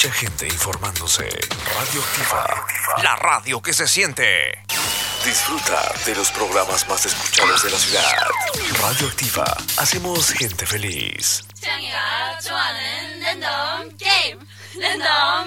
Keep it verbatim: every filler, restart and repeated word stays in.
mucha gente informándose. Radioactiva, la radio que se siente. Disfruta de los programas más escuchados de la ciudad. Radioactiva, hacemos gente feliz. 취향이가 좋아하는 랜덤 게임 랜덤